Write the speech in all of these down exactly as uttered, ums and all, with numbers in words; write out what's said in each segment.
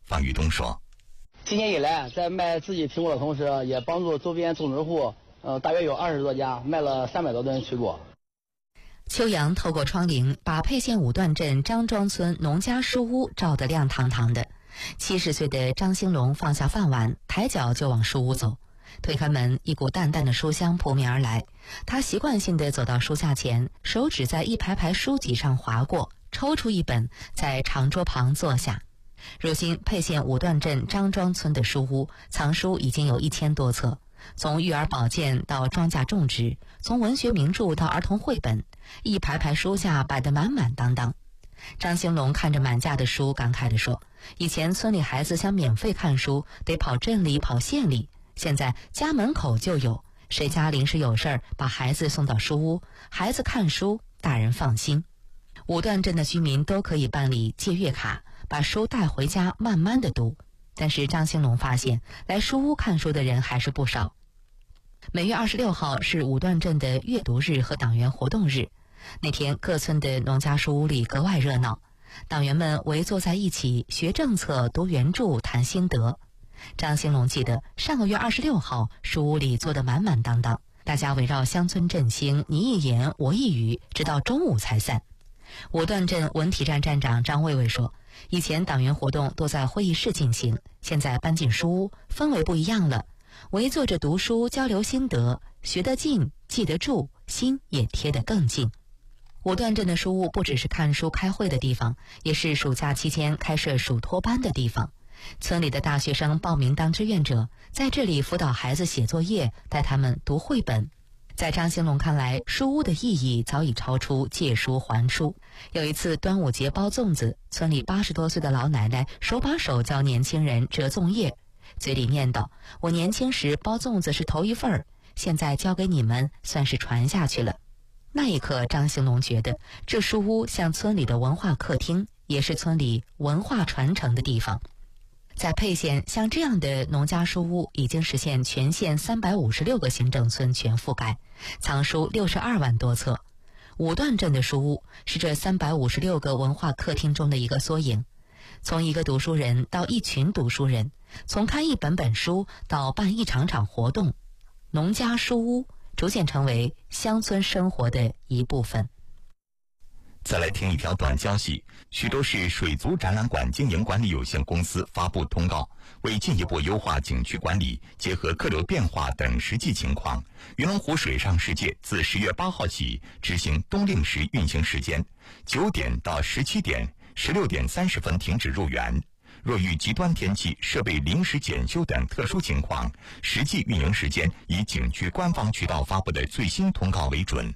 方玉东说： 今年以来，在卖自己苹果的同时，也帮助周边种植户，呃，大约有二十多家，卖了三百多吨水果。 秋阳透过窗棂，把沛县五段镇张庄村农家书屋照得亮堂堂的。七十岁的张兴龙放下饭碗，抬脚就往书屋走。推开门，一股淡淡的书香扑面而来。他习惯性地走到书架前，手指在一排排书籍上划过，抽出一本，在长桌旁坐下。如今沛县五段镇张庄村的书屋藏书已经有一千多册，从育儿保健到庄稼种植，从文学名著到儿童绘本，一排排书架摆得满满当当。张兴龙看着满架的书，感慨地说：以前村里孩子想免费看书，得跑镇里跑县里，现在家门口就有，谁家临时有事儿，把孩子送到书屋，孩子看书，大人放心。五段镇的居民都可以办理借阅卡，把书带回家慢慢的读。但是张兴龙发现，来书屋看书的人还是不少。每月二十六号是五段镇的阅读日和党员活动日，那天各村的农家书屋里格外热闹，党员们围坐在一起学政策、读原著、谈心得。张兴龙记得上个月二十六号，书屋里坐得满满当当，大家围绕乡村振兴，你一言我一语，直到中午才散。五段镇文体站站长张卫卫说，以前党员活动都在会议室进行，现在搬进书屋，氛围不一样了，围坐着读书，交流心得，学得近，记得住，心也贴得更近。五段镇的书屋不只是看书开会的地方，也是暑假期间开设暑托班的地方。村里的大学生报名当志愿者，在这里辅导孩子写作业，带他们读绘本。在张兴龙看来，书屋的意义早已超出借书还书。有一次端午节包粽子，村里八十多岁的老奶奶手把手教年轻人折粽叶，嘴里念叨：我年轻时包粽子是头一份儿，现在交给你们，算是传下去了。那一刻，张兴龙觉得这书屋像村里的文化客厅，也是村里文化传承的地方。在沛县，像这样的农家书屋已经实现全县三百五十六个行政村全覆盖，藏书六十二万多册。五段镇的书屋是这三百五十六个文化客厅中的一个缩影。从一个读书人到一群读书人，从看一本本书到办一场场活动，农家书屋逐渐成为乡村生活的一部分。 再来听一条短消息，徐州市水族展览馆经营管理有限公司发布通告，为进一步优化景区管理，结合客流变化等实际情况，云龙湖水上世界自十月八号起执行冬令时运行时间，九点到十七点、十六点三十分停止入园。若遇极端天气、设备临时检修等特殊情况，实际运营时间以景区官方渠道发布的最新通告为准。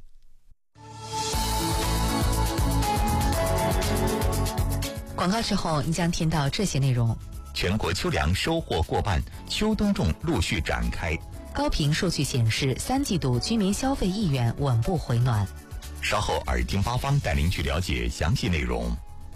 广告之后，你将听到这些内容： 全国秋粮收获过半，秋冬种陆续展开。 高频数据显示，三季度居民消费意愿稳步回暖。 稍后耳听八方带您去了解详细内容。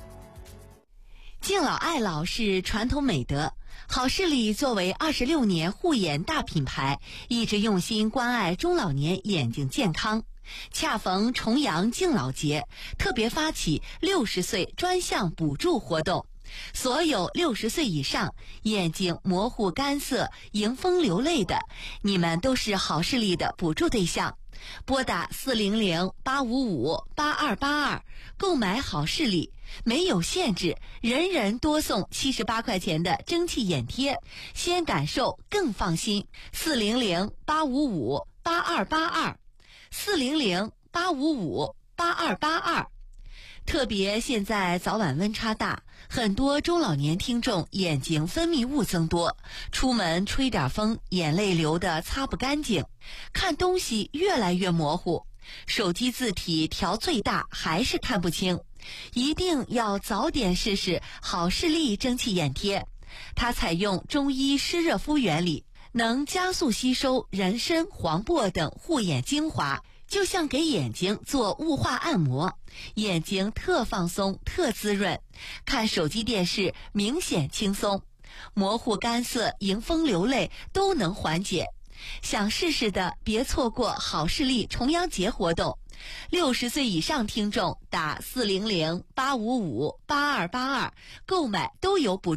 敬老爱老是传统美德，好视力作为二十六年护眼大品牌，一直用心关爱中老年眼睛健康。恰逢重阳敬老节，特别发起六十岁专项补助活动，所有六十岁以上眼睛模糊干涩、迎风流泪的，你们都是好视力的补助对象。拨打四零零八五五八二八二购买好视力，没有限制，人人多送七十八块钱的蒸汽眼贴，先感受更放心。四零零八五五八二八二。四零零八五五八二八二。特别现在早晚温差大，很多中老年听众眼睛分泌物增多，出门吹点风，眼泪流得擦不干净，看东西越来越模糊，手机字体调最大还是看不清，一定要早点试试好视力蒸汽眼贴。它采用中医湿热敷原理，能加速吸收人参、黄柏等护眼精华，就像给眼睛做雾化按摩，眼睛特放松、特滋润，看手机电视明显轻松，模糊干涩、迎风流泪都能缓解。想试试的别错过好视力重阳节活动，六十岁以上听众打四零零八五五八二八二购买都有补助。